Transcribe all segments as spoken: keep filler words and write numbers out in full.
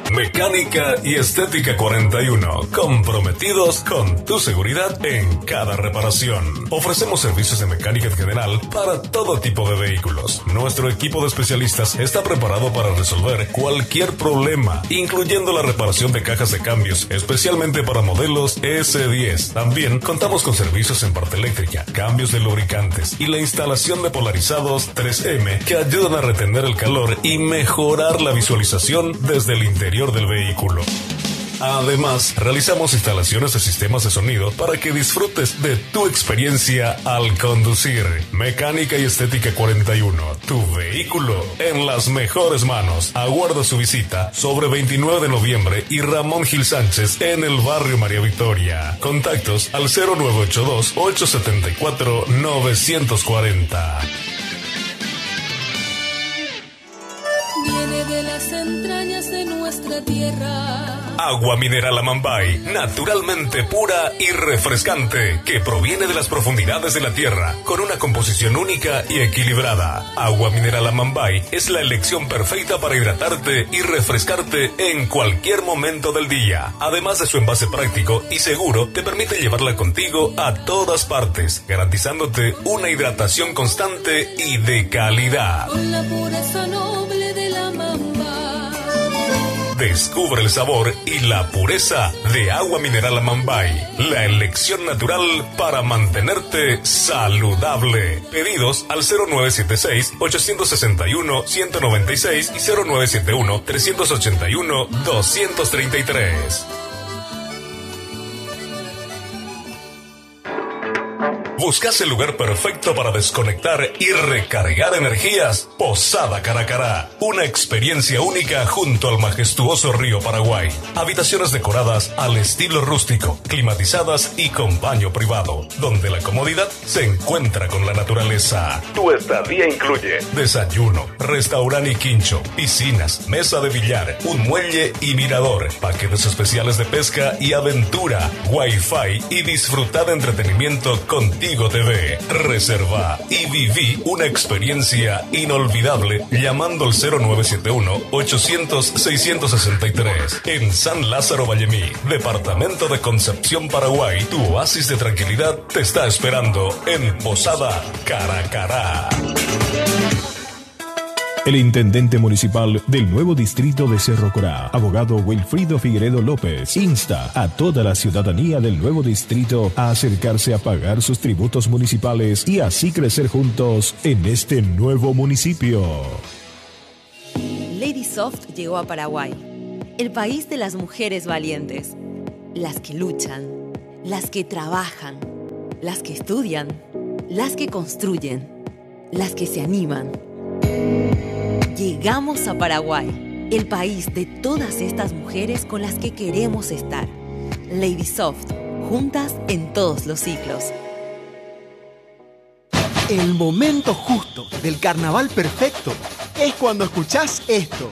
Mecánica y Estética cuarenta y uno, comprometidos con tu seguridad en cada reparación. Ofrecemos servicios de mecánica en general para todo tipo de vehículos. Nuestro equipo de especialistas está preparado para resolver cualquier problema, incluyendo la reparación de cajas de cambios, especialmente para modelos ese diez. También contamos con servicios en parte eléctrica, cambios de lubricantes y la instalación de polarizados tres eme que ayudan a retener el calor y mejorar la visualización desde el interior del vehículo. Además, realizamos instalaciones de sistemas de sonido para que disfrutes de tu experiencia al conducir. Mecánica y Estética cuarenta y uno, tu vehículo en las mejores manos. Aguarda su visita sobre veintinueve de noviembre y Ramón Gil Sánchez en el barrio María Victoria. Contactos al cero nueve ocho dos, ocho siete cuatro, nueve cuatro cero. Viene de las entrañas de nuestra tierra. Agua mineral Amambay, naturalmente pura y refrescante, que proviene de las profundidades de la tierra, con una composición única y equilibrada. Agua mineral Amambay es la elección perfecta para hidratarte y refrescarte en cualquier momento del día. Además de su envase práctico y seguro, te permite llevarla contigo a todas partes, garantizándote una hidratación constante y de calidad. Con la pureza noble de la Amambay. Descubre el sabor y la pureza de Agua Mineral Amambay, la elección natural para mantenerte saludable. Pedidos al cero nueve siete seis, ocho seis uno, uno cero nueve seis y cero nueve siete uno, tres ocho uno, dos tres tres. ¿Buscas el lugar perfecto para desconectar y recargar energías? Posada Caracará, una experiencia única junto al majestuoso río Paraguay. Habitaciones decoradas al estilo rústico, climatizadas y con baño privado, donde la comodidad se encuentra con la naturaleza. Tu estadía incluye desayuno, restaurante y quincho, piscinas, mesa de billar, un muelle y mirador, paquetes especiales de pesca y aventura, wifi y disfrutar de entretenimiento contigo T V. Reserva y viví una experiencia inolvidable llamando al cero nueve siete uno, ochocientos, seiscientos sesenta y tres. En San Lázaro Vallemí, departamento de Concepción, Paraguay, tu oasis de tranquilidad te está esperando en Posada Caracará. El intendente municipal del nuevo distrito de Cerro Corá, abogado Wilfrido Figueredo López, insta a toda la ciudadanía del nuevo distrito a acercarse a pagar sus tributos municipales y así crecer juntos en este nuevo municipio. Lady Soft llegó a Paraguay, el país de las mujeres valientes, las que luchan, las que trabajan, las que estudian, las que construyen, las que se animan. Llegamos a Paraguay, el país de todas estas mujeres con las que queremos estar. Lady Soft, juntas en todos los ciclos. El momento justo del carnaval perfecto es cuando escuchás esto.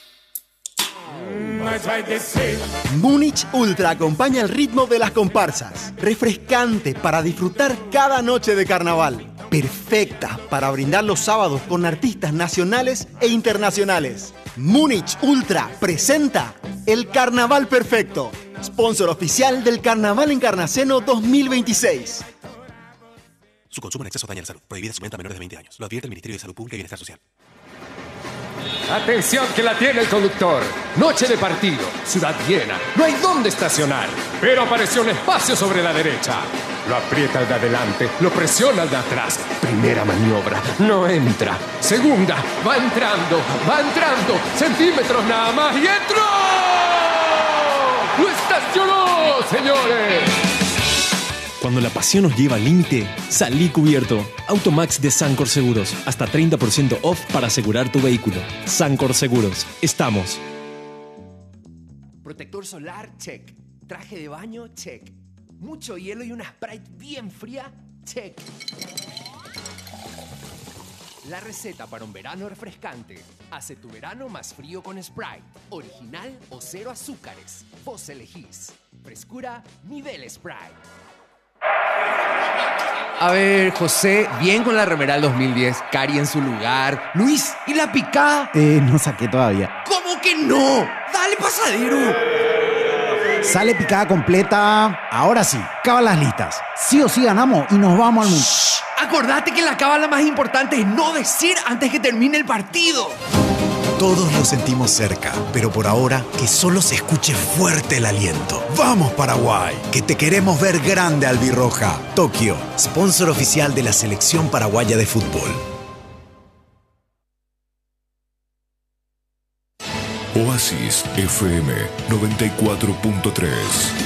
Múnich Ultra acompaña el ritmo de las comparsas. Refrescante para disfrutar cada noche de carnaval. Perfecta para brindar los sábados con artistas nacionales e internacionales. Múnich Ultra presenta el Carnaval Perfecto, sponsor oficial del Carnaval Encarnaceno dos mil veintiséis. Su consumo en exceso daña la salud. Prohibida su venta a menores de veinte años. Lo advierte el Ministerio de Salud Pública y Bienestar Social. Atención que la tiene el conductor. Noche de partido, ciudad llena, no hay dónde estacionar. Pero apareció un espacio sobre la derecha. Lo aprieta al de adelante, lo presiona al de atrás. Primera maniobra, no entra. Segunda, va entrando, va entrando. Centímetros nada más y entró. ¡Lo estacionó, señores! Cuando la pasión nos lleva al límite, salí cubierto. Automax de Sancor Seguros. Hasta treinta por ciento off para asegurar tu vehículo. Sancor Seguros. Estamos. Protector solar, check. Traje de baño, check. Mucho hielo y una Sprite bien fría, check. La receta para un verano refrescante. Hace tu verano más frío con Sprite. Original o cero azúcares. Vos elegís. Frescura, nivel Sprite. A ver, José, bien con la remera del dos mil diez. Cari en su lugar. Luis, ¿y la picada? Eh, no saqué todavía. ¿Cómo que no? ¡Dale! Dale, pasadero. Sale picada completa. Ahora sí, cábalas listas. Sí o sí ganamos y nos vamos al mundo. Acordate que la cábala más importante es no decir antes que termine el partido. Todos lo sentimos cerca, pero por ahora que solo se escuche fuerte el aliento. ¡Vamos, Paraguay! Que te queremos ver grande, albirroja. Tokio, sponsor oficial de la selección paraguaya de fútbol. Oasis F M noventa y cuatro punto tres.